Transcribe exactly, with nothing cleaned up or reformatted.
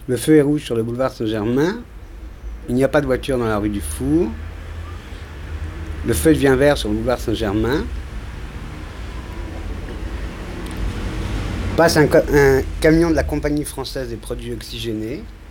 Le feu est rouge sur le boulevard Saint-Germain. Il n'y a pas de voiture dans la rue du Four. Le feu devient vert sur le boulevard Saint-Germain. Passe un, un camion de la compagnie française des produits oxygénés.